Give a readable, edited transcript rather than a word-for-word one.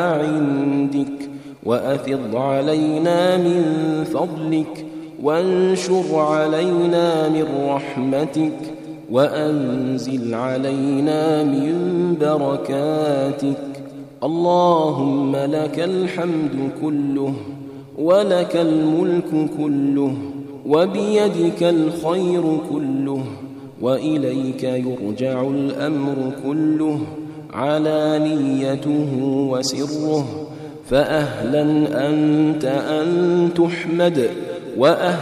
عندك وأفض علينا من فضلك وانشر علينا من رحمتك وأنزل علينا من بركاتك. اللهم لك الحمد كله ولك الملك كله وبيدك الخير كله وإليك يرجع الأمر كله علانيته وسره، فأهلا أنت أن تحمد